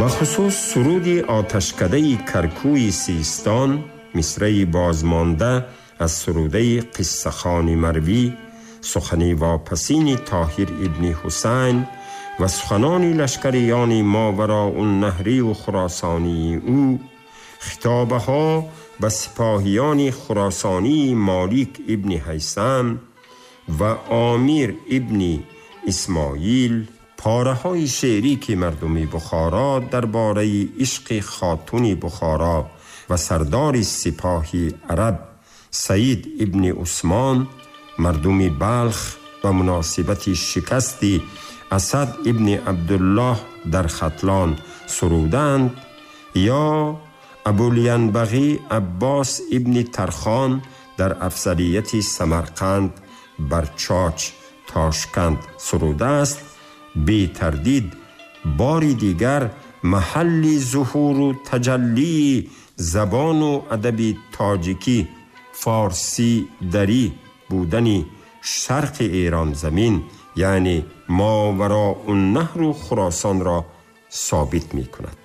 و خصوص سرودی آتشکده کرکوی سیستان، مصرعی بازمانده از سروده قصه خانی مروی، سخنی واپسین طاهر ابن حسین و سخنانی لشکریان ماوراء النهری و خراسانی او، خطابه ها و سپاهیان خراسانی مالک ابن هیثم و آمیر ابن اسماعیل، پاره های شعری که مردم بخارا درباره عشق خاتون بخارا و سردار سپاهی عرب سید ابن عثمان، مردم بلخ و مناسبت شکست اسد ابن عبدالله در ختلان سرودند، یا ابوالینبغی عباس ابن ترخان در افضلیت سمرقند بر چاچ تاشکند سروده است، بی تردید باری دیگر محل ظهور و تجلی زبان و ادب تاجیکی فارسی دری بودن شرق ایران زمین، یعنی ماوراء النهر و خراسان را ثابت می کند.